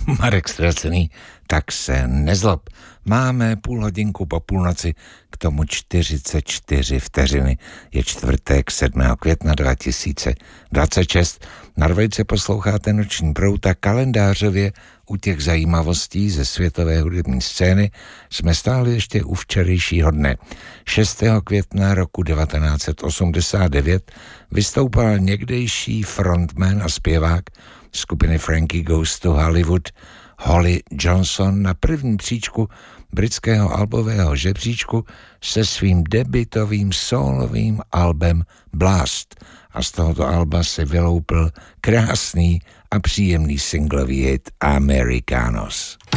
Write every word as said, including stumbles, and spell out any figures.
Marek Ztracený, tak se nezlob. Máme půl hodinku po půlnoci, k tomu čtyřicet čtyři vteřiny. Je čtvrtek sedmého května dva tisíce dvacet šest. Na dvojce posloucháte Noční proud a kalendářově u těch zajímavostí ze světové hudební scény jsme stále ještě u včerejšího dne. šestého května roku devatenáct set osmdesát devět vystoupal někdejší frontman a zpěvák skupiny Frankie Goes to Hollywood Holly Johnson na první příčku britského albového žebříčku se svým debutovým sólovým albem Blast. A z tohoto alba se vyloupil krásný a příjemný singlový hit Americanos.